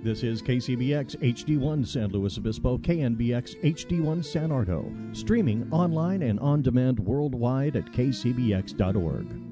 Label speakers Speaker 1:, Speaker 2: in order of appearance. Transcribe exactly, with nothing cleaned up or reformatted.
Speaker 1: This is K C B X H D one San Luis Obispo, K N B X H D one San Ardo, streaming online and on demand worldwide at k c b x dot org.